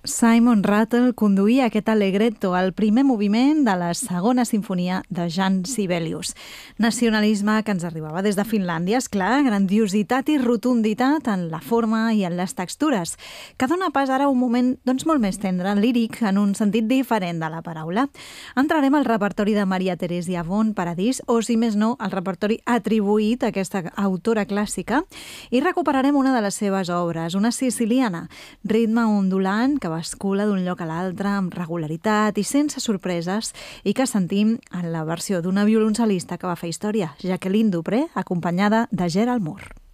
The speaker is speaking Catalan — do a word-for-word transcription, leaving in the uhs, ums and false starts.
Simon Rattle conduïa aquest allegretto al primer moviment de la segona sinfonia de Jean Sibelius. Nacionalisme que ens arribava des de Finlàndia, esclar, grandiositat i rotunditat en la forma i en les textures, que dona pas ara a un moment doncs, molt més tendre, líric, en un sentit diferent de la paraula. Entrarem al repertori de Maria Theresia von Paradis, o si més no, al repertori atribuït a aquesta autora clàssica, i recuperarem una de les seves obres, una siciliana, ritme ondulant que bascula d'un lloc a l'altre amb regularitat i sense sorpreses i que sentim en la versió d'una violoncel·lista que va fer història, Jacqueline Dupré, acompanyada de Gerald Moore.